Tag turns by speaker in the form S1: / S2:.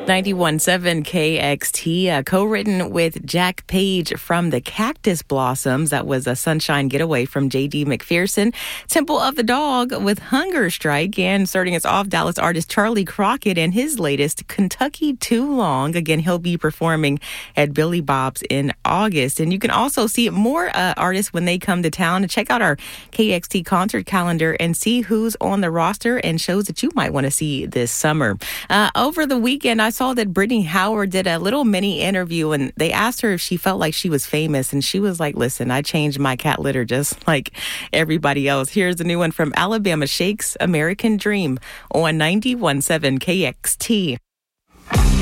S1: 91.7 KXT, co-written with Jack Page from the Cactus Blossoms. That was a Sunshine Getaway from J.D. McPherson. Temple of the Dog with Hunger Strike. And starting us off, Dallas artist Charlie Crockett and his latest, Kentucky Too Long. Again, he'll be performing at Billy Bob's in August. And you can also see more artists when they come to town. Check out our KXT concert calendar and see who's on the roster and shows that you might want to see this summer. Over the weekend, I saw that Brittany Howard did a little mini interview and they asked her if she felt like she was famous. And she was like, listen, I changed my cat litter just like everybody else. Here's a new one from Alabama Shakes, American Dream on 91.7 KXT.